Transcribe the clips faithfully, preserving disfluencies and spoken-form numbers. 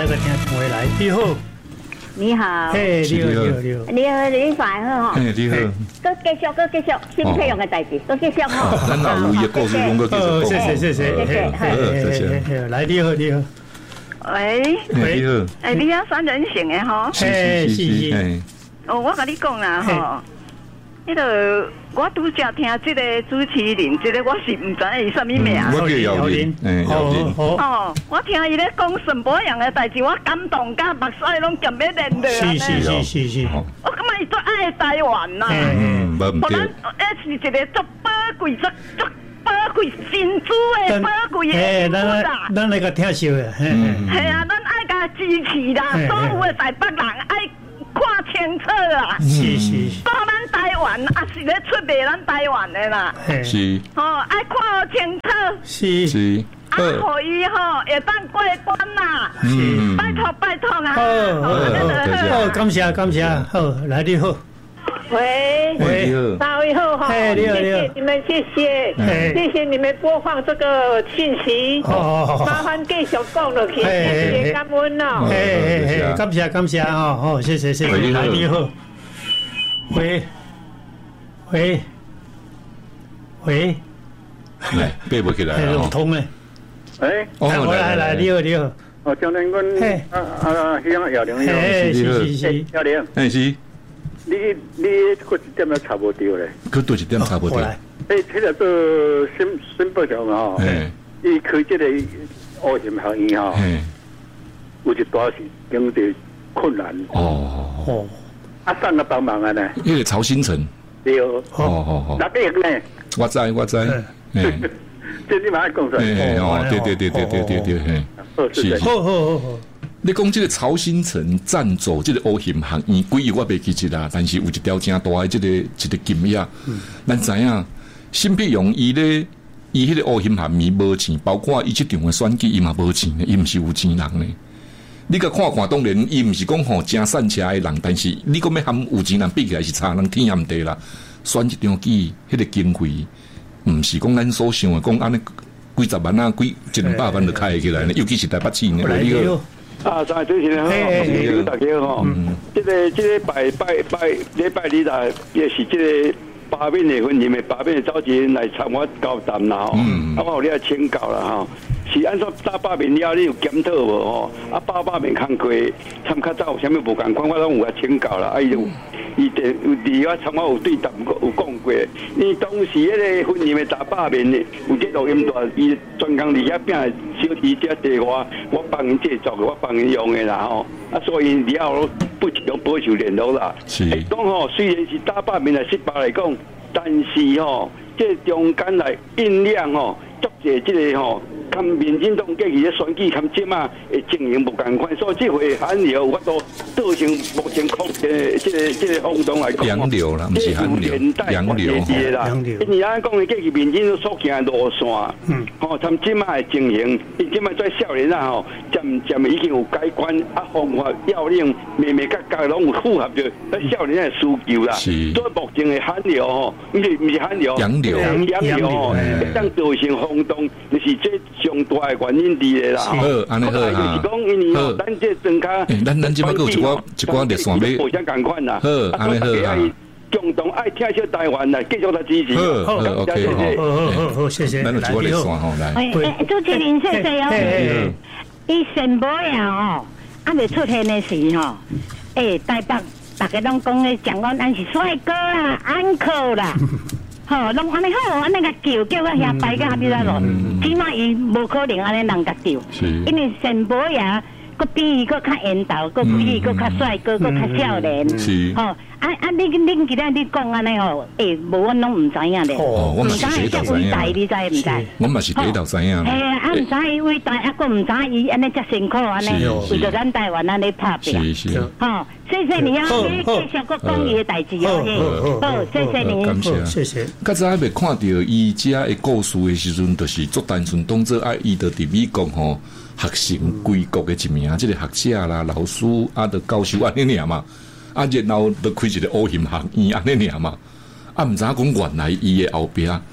那个听众回来，你好， 你好， 嘿，你好，你好，你好， 你好，你快好吼， 嘿，你好， 搁继续，搁继续，新费用的代志，搁继续吼。 咱老吴的故事讲，搁继续讲。 谢谢，谢谢， 谢谢， 谢谢。 来，你好，你好， 喂， 你好， 哎，你遐三人行的吼？ 是是是， 哦，我甲你讲啦吼，迄个我拄则听即个主持人，即个我是毋知伊什么名。 我叫姚玲，哎，姚玲。 哦，我听伊咧讲沈博阳的代志，我感动甲目屎拢咸要连落。 是是是是是。 我感觉伊最爱台湾呐。 嗯，无毋对。 咱是一个足宝贵、足足宝贵珍珠的宝贵的珍珠啦。 咱那个听笑的， 系啊，咱爱甲支持啦，所有的台北人爱看清楚啦。 是是。 到咱台湾也是咧出卖咱台湾的啦。 是。 哦，爱看清楚。 是是。 啊，互伊吼会当过关啦。 嗯。 拜托拜托啊！ 好，好，好，感谢感谢，好，来你好。 喂喂， 大卫好哈， 你好你好， 谢谢你们，谢谢，谢谢你们播放这个信息，麻烦继续讲落去，谢谢感恩哦， 嘿嘿嘿，感谢感谢哦，好，谢谢谢谢，来你好，喂喂喂， 来背不起来了，通嘞， 哎， 哦来来你好你好， 哦，张天quân，啊啊，香姚玲， 嘿是是是， 姚玲， 哎是。 你你嗰一點都查無到咧， 佢多一點查無到。誒， 迄個做新新北橋嘛吼，伊開即個烏險行業吼，有一段時經濟困難。哦哦，啊，上個幫忙啊呢？ 迄個曹新成。 對哦。哦哦哦。哪個呢？ 我知我知。誒， 即你馬上講出來。 誒哦，對對對對對對對，係。是。好好好好。你讲这个曹新成占走这个乌险行业，几亿我袂记得啦，但是有一条正大的这个一个金额，咱知影新北荣伊咧，伊迄个乌险行业无钱，包括伊这场的选举伊嘛无钱的，伊毋是有钱人呢。你甲看看，当然伊毋是讲吼正善车的人，但是你讲要含有钱人比起来是差人天也毋地啦。选一场举，迄个经费毋是讲咱所想的讲安尼几十万啊，几一两百万就开起来呢，尤其是台北市呢。 啊，在主持人好，大家好。这个这个拜拜拜礼拜日啊，也是这个八面的婚姻的八面的召集人来参我交谈啦吼。啊，我有咧请教啦吼，是按照大八面了，你有检讨无吼？啊，八八面看过，参较早有啥物无共款，我拢有啊请教啦。啊，伊有伊伫有伫我参我有对谈过有讲过，因为当时迄个婚姻的大八面的有这录音带，伊专工伫遐拼小弟遮地我，我帮因制作，我帮因用的啦吼。啊，所以了后不用保持联络啦。是。讲吼，虽然是大八面来失败来讲，但是吼，这中间来酝酿吼，足侪这个吼。跟民进党过去的选举，跟即马的经营无共款，所以这回韩流我都造成目前国的这个这个风动来讲， 洋流啦，不是韩流，洋流洋流。因为咱讲的过去民进党所行的路线，嗯，吼，他们即马的经营，伊即马在少年啊吼，渐渐已经有改观，啊，方法要领，每每角角拢有符合着咱少年的需求啦。是。所以目前的韩流吼，不是不是韩流， 洋流， 洋流吼，当造成风动，就是这。上大的原因伫咧啦， 好，安尼好啊。 就是讲，因为吼，咱这增加， 咱咱即摆有一寡一寡热线要， 互相共款啦。 好，安尼好啊。 共同爱听小台湾来继续来支持。 好，好 ，OK， 好，好，好，好，谢谢。 咱有一寡热线吼来。 哎，主持人谢谢哦。伊沈博阳哦，还未出现的时吼，哎，台北大家拢讲咧，讲讲咱是帅哥啦，安可啦。吼，拢安尼好，安尼甲叫叫到遐摆甲你知无？起码伊无可能安尼人甲叫，因为沈博阳佫比伊佫较缘投，佫比伊佫较帅哥，佫较少年。吼，啊啊！你你今仔你讲安尼吼，诶，无阮拢毋知影咧。 哦，我嘛是第一头知影。 你知毋知？ 我嘛是第一头知影。 嘿啊，毋知伊伟大，啊，佫毋知伊安尼遮辛苦安尼，为着咱台湾安尼拍拼。是是。吼。谢谢你啊！你继续搁讲伊的代志哦。好，谢谢你。 感谢， 谢谢。 较早未看到伊遮的故事的时阵，就是做单纯当做爱伊，就伫美国吼学成归国的一名，即个学者啦、老师啊、的教授安尼尔嘛，啊，然后就开一个乌险学院安尼尔嘛，啊，毋知影讲原来伊的后壁，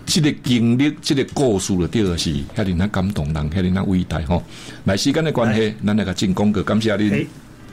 这个经历，这个故事就对了，是遐尼那感动人，遐尼那伟大吼。来时间的关系，咱来个进广告，感谢恁。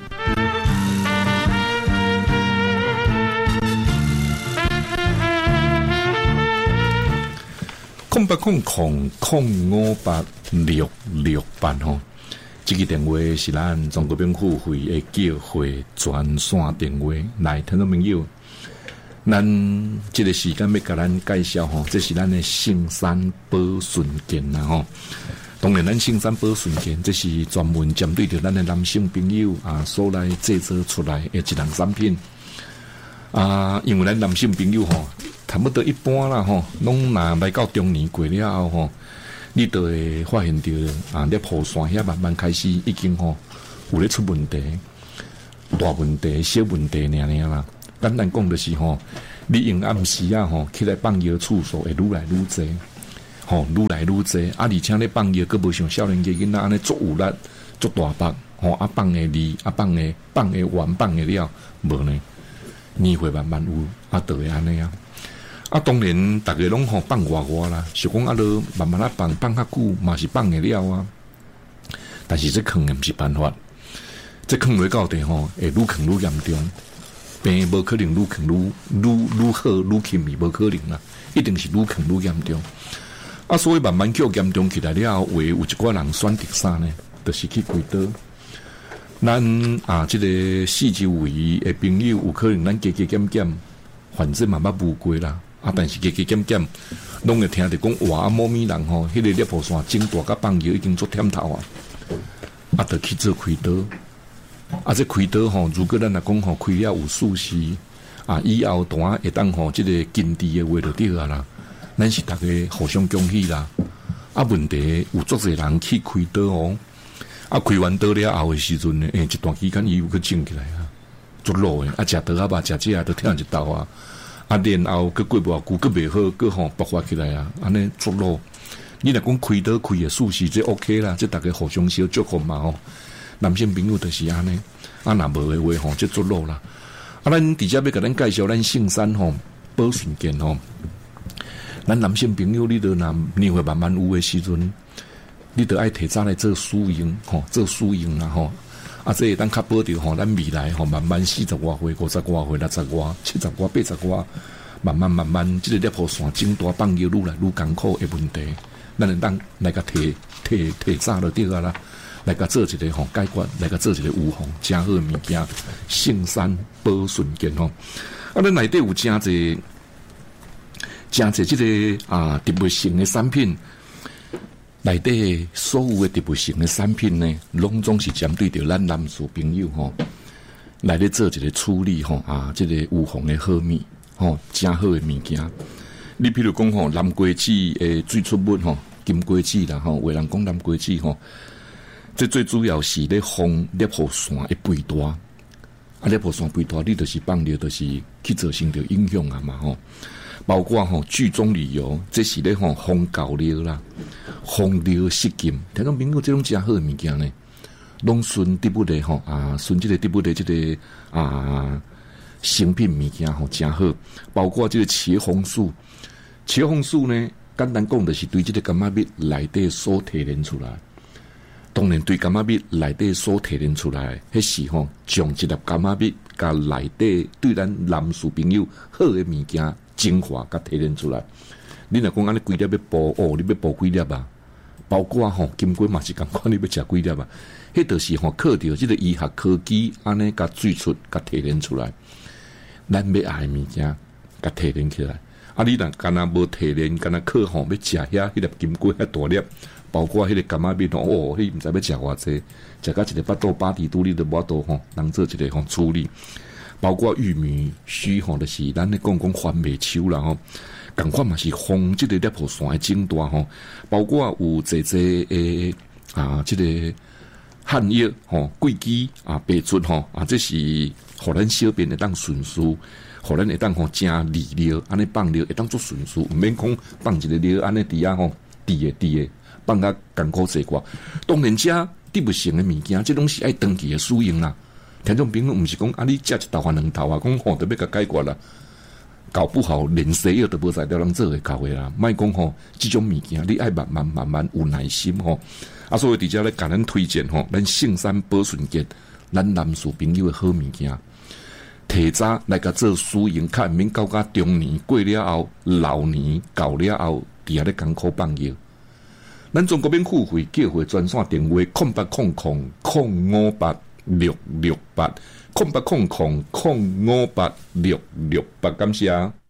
空八空空空五八六六八吼，这个电话是咱中国病付费的叫会专线电话，来听众朋友。咱这个时间要甲咱介绍吼，这是咱的圣山保顺健啦吼。当然，咱圣山保顺健这是专门针对着咱的男性朋友啊所来制作出来的一项产品啊。因为咱男性朋友吼，差不多一般啦吼，拢若来到中年过了后吼，你就会发现着啊，咧蒲线遐慢慢开始已经吼有咧出问题，大问题、小问题尔尔啦。简单讲就是吼，你用暗时啊吼，起来放药次数会愈来愈侪，吼愈来愈侪，啊而且咧放药，佫无像少年家囡仔安尼足有力、足大腹，吼啊放的利，啊放的放的完，放的了，无呢，年岁慢慢有，啊就会安尼啊。啊当然，大家拢吼放外外啦，是讲啊落慢慢啊放，放较久嘛是放的了啊。但是这坑的毋是办法，这坑落到底吼，会愈坑愈严重。病无可能愈坑愈愈愈好愈轻微，无可能啦，一定是愈坑愈严重。啊，所以慢慢叫严重起来了，会有一寡人选择啥呢？就是去开刀。咱啊，这个四周围的朋友有可能咱加加减减，反正嘛捌无过啦。啊，但是加加减减，拢会听着讲哇，某咪人吼，迄个裂破线整大甲放药已经做忝头啊，啊，得去做开刀。啊，这开刀吼，如果咱来讲吼，开了有舒适啊，以后单会当吼，这个经济的话就对啊啦。咱是大家互相恭喜啦。啊，问题有足侪人去开刀哦，啊，开完刀了后的时阵呢，诶、欸，一段期间伊有去肿起来啊，足老诶，啊，食刀啊吧，食这啊都疼一刀啊，啊，然后佮过无久，佮袂好，佮吼爆发起来啊，安尼足老。你若讲开刀开的舒适，这 OK 啦，这大家互相小祝福嘛吼。男性朋友就是安尼，啊，若无的话吼，即做路啦。啊，咱直接要甲咱介绍咱圣山吼保顺健吼，咱男性朋友你都若年岁慢慢有的时阵，你都爱提早来做输赢吼，做输赢啦吼。啊，这咱较保着吼，咱未来吼慢慢四十外岁、五十外岁、六十外、七十外、八十外，慢慢慢慢，即个裂破线整大放药愈来愈艰苦的问题，咱会当来甲提提提早就对啊啦。来甲做一个吼解决，来甲做一个预防，真好的物件。圣山保顺健吼，啊，咱内底有真侪、真侪即个啊特别性的产品，内底所有的特别性的产品呢，拢总是针对着咱男士朋友吼，来咧做一个处理吼啊，即、这个预防的好物吼，真好的物件。你譬如讲吼，南瓜子诶最出名吼，金瓜子啦吼，有人讲南瓜子吼。这最主要是咧防裂破线的肥大，啊裂破线肥大，你就是放尿，就是去造成着影响啊嘛吼。包括吼剧中旅游，这是咧吼防狗尿啦，防尿失禁。听众朋友，这种真好的物件呢，拢顺得不得吼啊，顺这个得不得这个啊成品物件吼真好。包括这个茄红素，茄红素呢，简单讲就是对这个柑仔蜜内底所提炼出来。当然，对柑仔蜜内底所提炼出来，迄是吼，将一粒柑仔蜜甲内底对咱男士朋友好的物件精华甲提炼出来。你若讲安尼几粒要补哦，你要补几粒啊？包括吼金龟嘛是共款，你要食几粒啊？迄就是吼靠着即个医学科技安尼甲萃出甲提炼出来，咱要爱的物件甲提炼起来。啊，你若干那无提炼，干那靠吼要食遐迄粒金龟遐大粒。包括迄个柑仔蜜哦，迄毋知要食偌济，食到一个巴肚巴底肚里都无度吼，当做一个吼处理。包括玉米须吼，就是咱咧讲讲番麦秋啦吼，共款嘛是防即个裂破线的整大吼。包括有济济诶啊，即、这个汗液吼、桂枝啊、白术吼啊，这是互咱小便会当顺序，互咱会当吼正利尿，安尼放尿会当做顺序，毋免讲放一个尿安尼伫遐吼，滴诶滴诶。放较艰苦济寡，当然遮得不成的物件，这拢是爱长期的使用啦。听众朋友，毋是讲啊，你食一头还两头啊，讲吼特别甲解决啦。 搞不好连西药都无在了，人做会到的啦。莫讲吼，这种物件你爱慢慢慢慢有耐心吼。啊，所以伫遮咧，甲咱推荐吼，咱圣山保顺节，咱男士朋友的好物件，提早来甲做使用，较毋免到甲中年过了后，老年到了后，伫遐咧艰苦放药。咱中国免付费叫回专线电话：空八空空空五八六六八，空八空空空五八六六八，感谢。